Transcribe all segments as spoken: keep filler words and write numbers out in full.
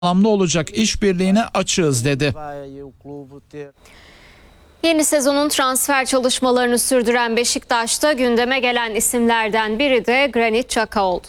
Anlamlı olacak işbirliğine açığız dedi. Yeni sezonun transfer çalışmalarını sürdüren Beşiktaş'ta gündeme gelen isimlerden biri de Granit Xhaka oldu.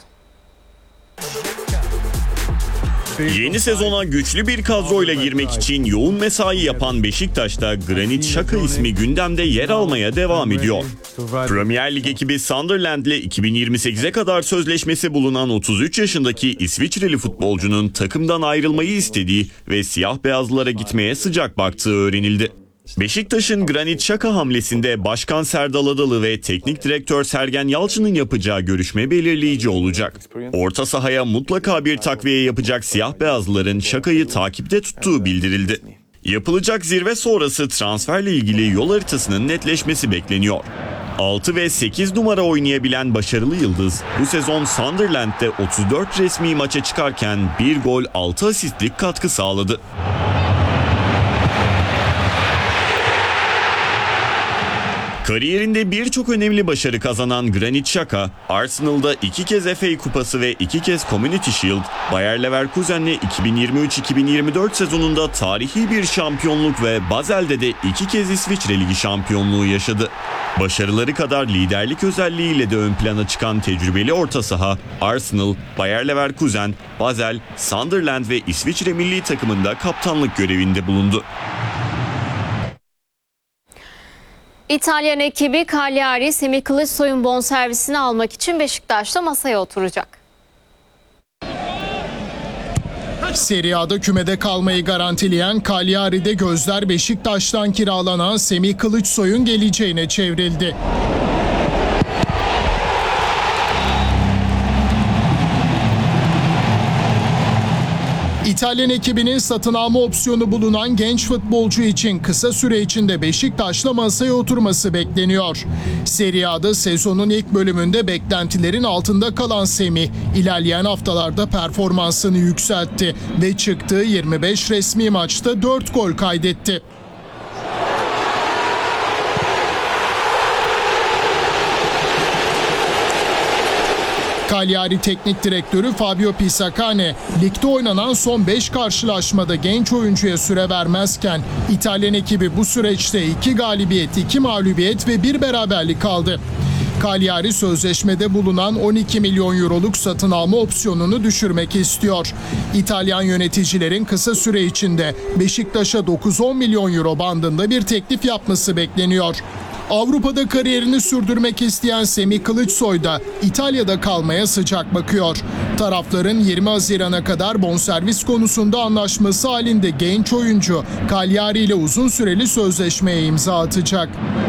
Yeni sezona güçlü bir kadroyla girmek için yoğun mesai yapan Beşiktaş'ta Granit Xhaka ismi gündemde yer almaya devam ediyor. Premier Lig ekibi Sunderland'le iki bin yirmi sekize kadar sözleşmesi bulunan otuz üç yaşındaki İsviçreli futbolcunun takımdan ayrılmayı istediği ve siyah beyazlılara gitmeye sıcak baktığı öğrenildi. Beşiktaş'ın Granit Xhaka hamlesinde Başkan Serdal Adalı ve Teknik Direktör Sergen Yalçın'ın yapacağı görüşme belirleyici olacak. Orta sahaya mutlaka bir takviye yapacak siyah beyazlıların Xhaka'yı takipte tuttuğu bildirildi. Yapılacak zirve sonrası transferle ilgili yol haritasının netleşmesi bekleniyor. altı ve sekiz numara oynayabilen başarılı yıldız bu sezon Sunderland'de otuz dört resmi maça çıkarken bir gol altı asistlik katkı sağladı. Kariyerinde birçok önemli başarı kazanan Granit Xhaka, Arsenal'da iki kez F A Kupası ve iki kez Community Shield, Bayer Leverkusen'le iki bin yirmi üç iki bin yirmi dört sezonunda tarihi bir şampiyonluk ve Basel'de de iki kez İsviçre Ligi şampiyonluğu yaşadı. Başarıları kadar liderlik özelliğiyle de ön plana çıkan tecrübeli orta saha, Arsenal, Bayer Leverkusen, Basel, Sunderland ve İsviçre milli takımında kaptanlık görevinde bulundu. İtalyan ekibi Cagliari, Semih Kılıçsoy'un bonservisini almak için Beşiktaş'ta masaya oturacak. Serie A'da kümede kalmayı garantileyen Cagliari'de gözler Beşiktaş'tan kiralanan Semih Kılıçsoy'un geleceğine çevrildi. İtalyan ekibinin satın alma opsiyonu bulunan genç futbolcu için kısa süre içinde Beşiktaş'la masaya oturması bekleniyor. Serie A'da sezonun ilk bölümünde beklentilerin altında kalan Semih, ilerleyen haftalarda performansını yükseltti ve çıktığı yirmi beş resmi maçta dört gol kaydetti. Cagliari Teknik Direktörü Fabio Pisacane, ligde oynanan son beş karşılaşmada genç oyuncuya süre vermezken İtalyan ekibi bu süreçte iki galibiyet, iki mağlubiyet ve bir beraberlik aldı. Cagliari sözleşmede bulunan on iki milyon euroluk satın alma opsiyonunu düşürmek istiyor. İtalyan yöneticilerin kısa süre içinde Beşiktaş'a dokuz on milyon euro bandında bir teklif yapması bekleniyor. Avrupa'da kariyerini sürdürmek isteyen Semih Kılıçsoy da İtalya'da kalmaya sıcak bakıyor. Tarafların yirmi Haziran'a kadar bonservis konusunda anlaşması halinde genç oyuncu Cagliari ile uzun süreli sözleşmeye imza atacak.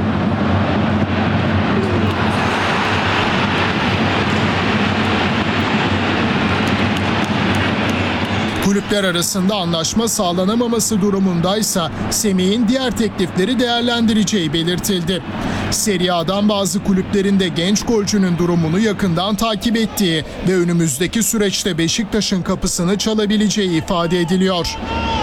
Kulüpler arasında anlaşma sağlanamaması durumundaysa Semih'in diğer teklifleri değerlendireceği belirtildi. Serie A'dan bazı kulüplerin de genç golcünün durumunu yakından takip ettiği ve önümüzdeki süreçte Beşiktaş'ın kapısını çalabileceği ifade ediliyor.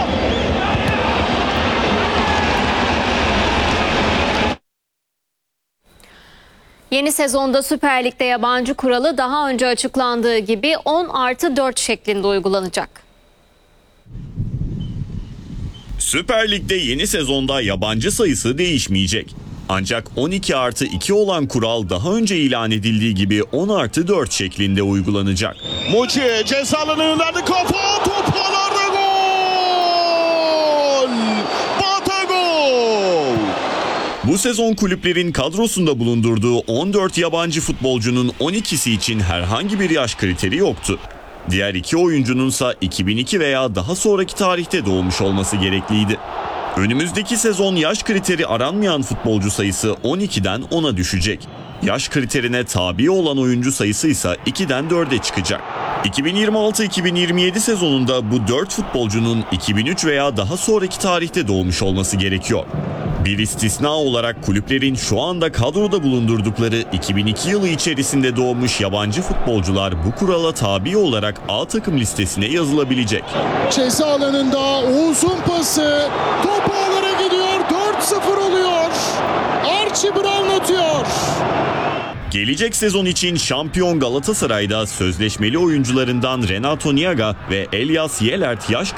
Yeni sezonda Süper Lig'de yabancı kuralı daha önce açıklandığı gibi on artı dört şeklinde uygulanacak. Süper Lig'de yeni sezonda yabancı sayısı değişmeyecek. Ancak on iki artı iki olan kural daha önce ilan edildiği gibi on artı dört şeklinde uygulanacak. Muçi ceza alanına yöneldi, kafa top ağlarda, gol! Bata gol! Bu sezon kulüplerin kadrosunda bulundurduğu on dört yabancı futbolcunun on ikisi için herhangi bir yaş kriteri yoktu. Diğer iki oyuncununsa iki bin iki veya daha sonraki tarihte doğmuş olması gerekliydi. Önümüzdeki sezon yaş kriteri aranmayan futbolcu sayısı on ikiden ona düşecek. Yaş kriterine tabi olan oyuncu sayısı ise ikiden dörde çıkacak. iki bin yirmi altı iki bin yirmi yedi sezonunda bu dört futbolcunun iki bin üç veya daha sonraki tarihte doğmuş olması gerekiyor. Bir istisna olarak kulüplerin şu anda kadroda bulundurdukları iki bin iki yılı içerisinde doğmuş yabancı futbolcular bu kurala tabi olarak A takım listesine yazılabilecek. Ceza alanında Oğuz'un pası, top ağlara gidiyor, dört sıfır oluyor. Archie Brown atıyor. Gelecek sezon için şampiyon Galatasaray'da sözleşmeli oyuncularından Renato Niaga ve Elias Yelert yaş